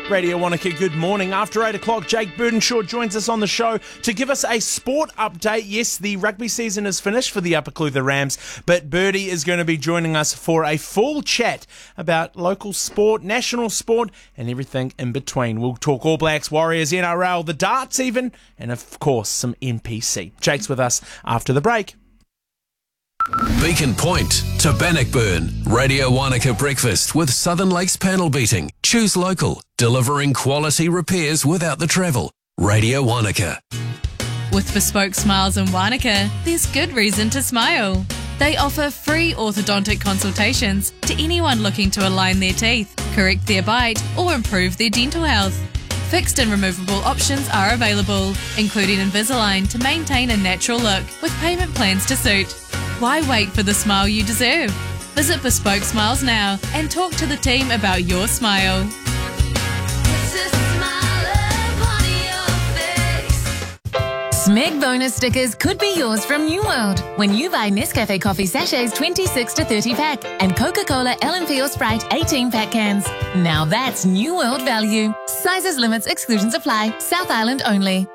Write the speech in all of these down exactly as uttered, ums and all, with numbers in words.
Radio Wanaka, good morning. After eight o'clock, Jake Burdenshaw joins us on the show to give us a sport update. Yes, the rugby season is finished for the Upper Clutha Rams, but Birdie is going to be joining us for a full chat about local sport, national sport, and everything in between. We'll talk All Blacks, Warriors, N R L, the darts even, and of course, some N P C. Jake's with us after the break. Beacon Point to Bannockburn. Radio Wanaka Breakfast with Southern Lakes Panel Beating. Choose local, delivering quality repairs without the travel. Radio Wanaka. With Bespoke Smiles in Wanaka, there's good reason to smile. They offer free orthodontic consultations to anyone looking to align their teeth, correct their bite, or improve their dental health. Fixed and removable options are available, including Invisalign to maintain a natural look with payment plans to suit. Why wait for the smile you deserve? Visit Bespoke Smiles now and talk to the team about your smile. Smeg bonus stickers could be yours from New World when you buy Nescafe coffee sachets twenty-six to thirty pack and Coca-Cola L and P or Sprite eighteen pack cans. Now that's New World value. Sizes, limits, exclusions apply. South Island only.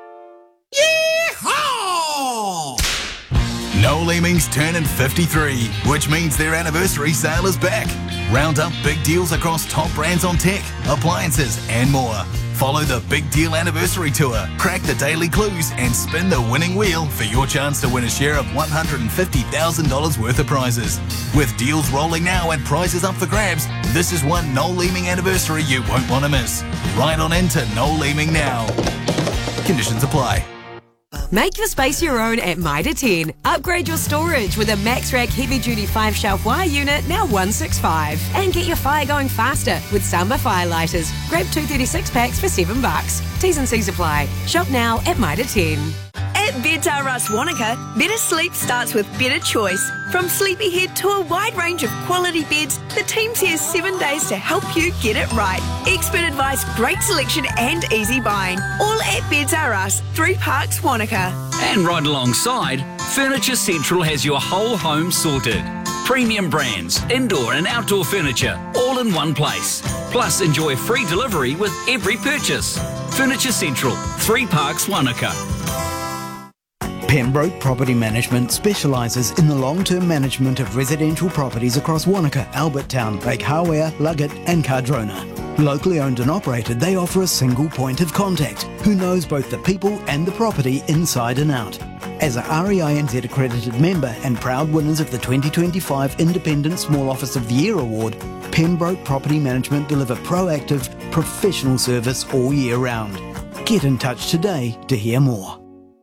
Yeehaw! No Leeming's turning fifty-three, which means their anniversary sale is back. Round up big deals across top brands on tech, appliances and more. Follow the Big Deal Anniversary Tour, crack the daily clues and spin the winning wheel for your chance to win a share of one hundred fifty thousand dollars worth of prizes. With deals rolling now and prizes up for grabs, this is one Noel Leeming anniversary you won't want to miss. Right on into Noel Leeming now. Conditions apply. Make your space your own at Mitre ten. Upgrade your storage with a Max-Rack heavy-duty five-shelf wire unit, now one sixty-five. And get your fire going faster with Samba Firelighters. Grab two thirty-six packs for seven bucks. T's and C's apply. Shop now at Mitre ten. At Beds R Us Wanaka, better sleep starts with better choice. From Sleepyhead to a wide range of quality beds, the team's here seven days to help you get it right. Expert advice, great selection and easy buying. All at Beds R Us, Three Parks, Wanaka. And right alongside, Furniture Central has your whole home sorted. Premium brands, indoor and outdoor furniture, all in one place. Plus, enjoy free delivery with every purchase. Furniture Central, Three Parks, Wanaka. Pembroke Property Management specialises in the long-term management of residential properties across Wanaka, Albertown, Lake Hawea, Luggett and Cardrona. Locally owned and operated, they offer a single point of contact who knows both the people and the property inside and out. As a R E I N Z accredited member and proud winners of the twenty twenty-five Independent Small Office of the Year Award, Pembroke Property Management deliver proactive, professional service all year round. Get in touch today to hear more.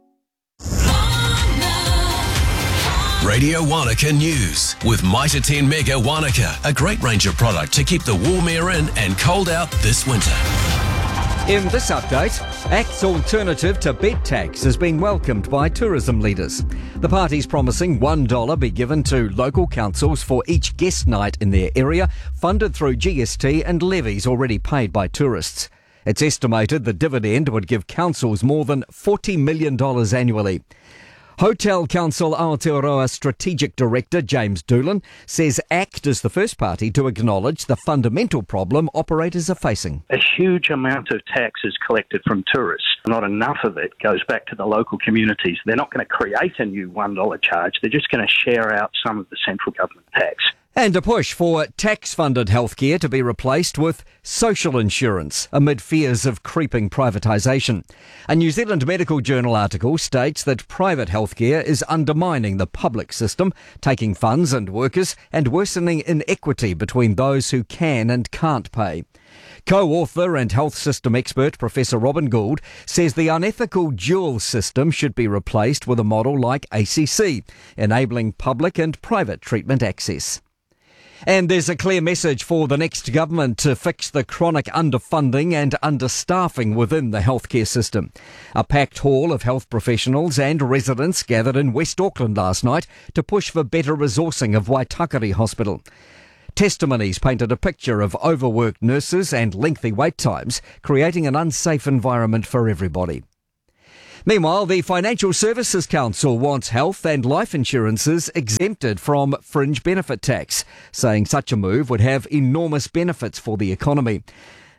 Radio Wanaka News with Mitre ten Mega Wanaka, a great range of product to keep the warm air in and cold out this winter. In this update, Act's alternative to bed tax is being welcomed by tourism leaders. The party's promising one dollar be given to local councils for each guest night in their area, funded through G S T and levies already paid by tourists. It's estimated the dividend would give councils more than forty million dollars annually. Hotel Council Aotearoa Strategic Director James Doolan says ACT is the first party to acknowledge the fundamental problem operators are facing. A huge amount of tax is collected from tourists. Not enough of it goes back to the local communities. They're not going to create a new one dollar charge. They're just going to share out some of the central government tax. And a push for tax-funded healthcare to be replaced with social insurance amid fears of creeping privatisation. A New Zealand Medical Journal article states that private healthcare is undermining the public system, taking funds and workers and worsening inequity between those who can and can't pay. Co-author and health system expert Professor Robin Gould says the unethical dual system should be replaced with a model like A C C, enabling public and private treatment access. And there's a clear message for the next government to fix the chronic underfunding and understaffing within the healthcare system. A packed hall of health professionals and residents gathered in West Auckland last night to push for better resourcing of Waitakere Hospital. Testimonies painted a picture of overworked nurses and lengthy wait times, creating an unsafe environment for everybody. Meanwhile, the Financial Services Council wants health and life insurances exempted from fringe benefit tax, saying such a move would have enormous benefits for the economy.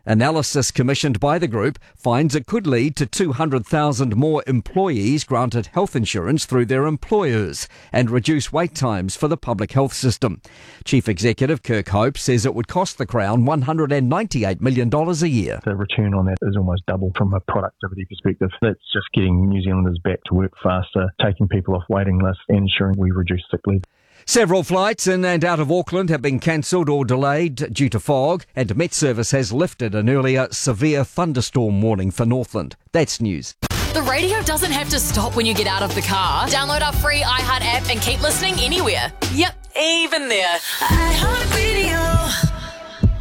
Analysis commissioned by the group finds it could lead to two hundred thousand more employees granted health insurance through their employers and reduce wait times for the public health system. Chief Executive Kirk Hope says it would cost the Crown one hundred ninety-eight million dollars a year. The return on that is almost double from a productivity perspective. That's just getting New Zealanders back to work faster, taking people off waiting lists and ensuring we reduce sick leave. Several flights in and out of Auckland have been cancelled or delayed due to fog, and Met Service has lifted an earlier severe thunderstorm warning for Northland. That's news. The radio doesn't have to stop when you get out of the car. Download our free iHeart app and keep listening anywhere. Yep, even there. iHeartRadio.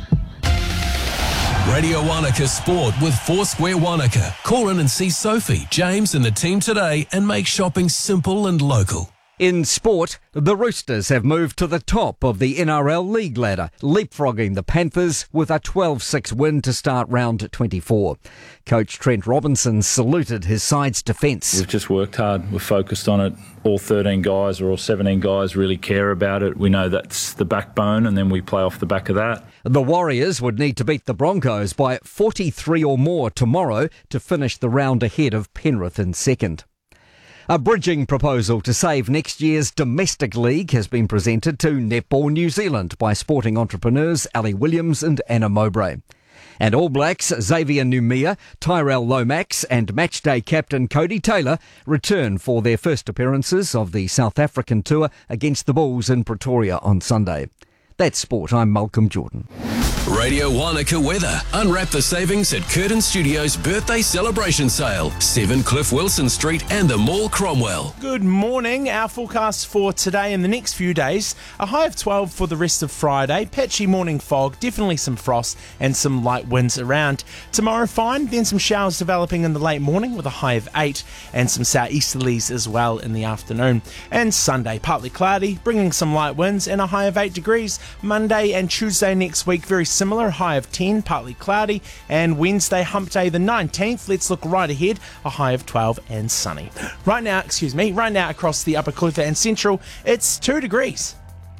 Radio Wanaka Sport with Foursquare Wanaka. Call in and see Sophie, James and the team today and make shopping simple and local. In sport, the Roosters have moved to the top of the N R L league ladder, leapfrogging the Panthers with a twelve six win to start round twenty-four. Coach Trent Robinson saluted his side's defence. We've just worked hard. We're focused on it. All thirteen guys or all seventeen guys really care about it. We know that's the backbone, and then we play off the back of that. The Warriors would need to beat the Broncos by forty-three or more tomorrow to finish the round ahead of Penrith in second. A bridging proposal to save next year's domestic league has been presented to Netball New Zealand by sporting entrepreneurs Ali Williams and Anna Mowbray. And All Blacks Xavier Numia, Tyrell Lomax and matchday captain Cody Taylor return for their first appearances of the South African tour against the Bulls in Pretoria on Sunday. That's sport. I'm Malcolm Jordan. Radio Wanaka weather. Unwrap the savings at Curtin Studios birthday celebration sale. seven Cliff Wilson Street and the Mall Cromwell. Good morning. Our forecast for today and the next few days. A high of twelve for the rest of Friday. Patchy morning fog, definitely some frost and some light winds around. Tomorrow fine, then some showers developing in the late morning with a high of eight and some southeasterlies as well in the afternoon. And Sunday, partly cloudy, bringing some light winds and a high of eight degrees. Monday and Tuesday next week, very similar, high of ten, partly cloudy, and Wednesday, hump day the nineteenth, let's look right ahead, a high of twelve and sunny. Right now, excuse me, right now across the Upper Clutha and Central, it's two degrees.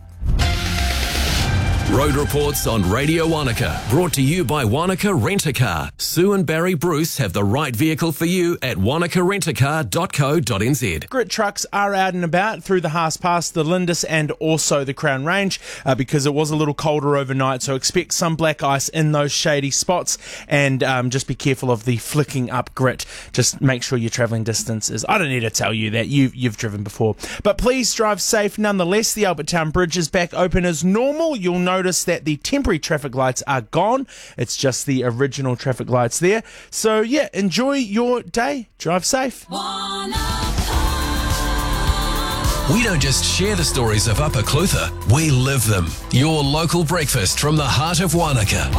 Road reports on Radio Wanaka, brought to you by Wanaka Rent-A-Car. Sue and Barry Bruce have the right vehicle for you at wanaka rent a car dot co dot n z. Grit trucks are out and about through the Haas Pass, the Lindis and also the Crown Range uh, because it was a little colder overnight, so expect some black ice in those shady spots and um, just be careful of the flicking up grit. Just make sure your travelling distance is, I don't need to tell you that, you, you've driven before. But please drive safe nonetheless. The Albert Town Bridge is back open as normal. You'll know Notice that the temporary traffic lights are gone. It's just the original traffic lights there. So yeah, enjoy your day. Drive safe. We don't just share the stories of Upper Clutha, we live them. Your local breakfast from the heart of Wanaka.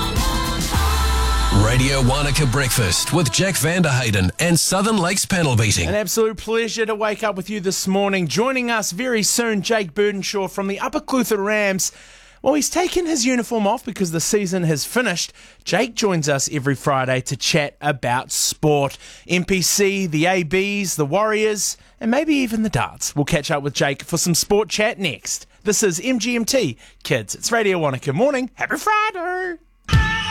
Radio Wanaka Breakfast with Jack Vanderhayden and Southern Lakes Panel Beating. An absolute pleasure to wake up with you this morning. Joining us very soon, Jake Burdenshaw from the Upper Clutha Rams. Well, he's taken his uniform off because the season has finished. Jake joins us every Friday to chat about sport. N P C, the A Bs, the Warriors, and maybe even the darts. We'll catch up with Jake for some sport chat next. This is M G M T. Kids, it's Radio Wanaka. Morning. Happy Friday.